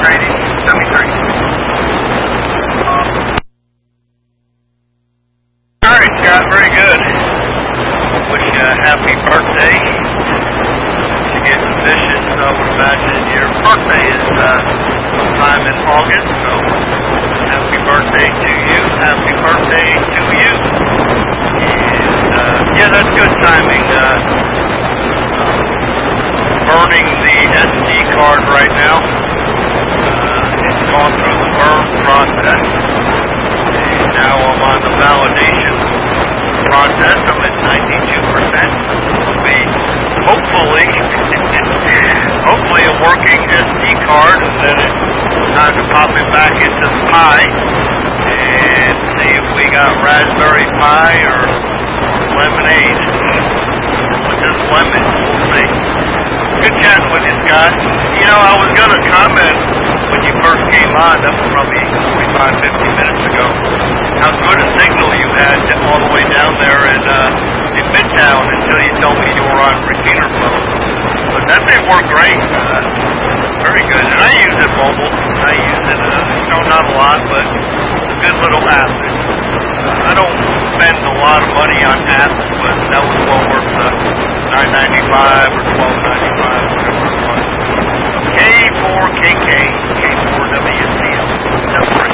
Grady, 73. Alright, Scott, very good. Wish you a happy birthday. You get vicious, so I would imagine your birthday is sometime in August, so happy birthday to you. Happy birthday to you. And, yeah, that's good timing. Burning the SD card right now. It's gone through the burn process. And now I'm on the validation process. I'm at 92%. Will be hopefully a working SD card, and then it's time to pop it back into the Pi and see if we got Raspberry Pi or lemonade. Or just lemon, we'll see. Good chatting with you, Scott. You know, I was going to comment when you first came on, that was probably 45, 50 minutes ago, how good a signal you had all the way down there in Midtown until you told me you were on repeater phone. But that didn't work great. Very good. And I use it mobile. I use it, not a lot, but a good little app. I don't spend a lot of money on apps, but that was well worth the $9.95 or $12.95, whatever it was. K4KK, K4WCL. That's right.